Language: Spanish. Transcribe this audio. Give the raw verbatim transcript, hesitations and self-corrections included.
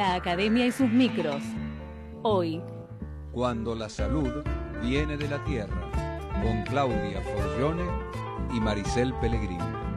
la Academia y sus micros. Hoy, Cuando la salud viene de la tierra, con Claudia Forgione y Maricel Pellegrini.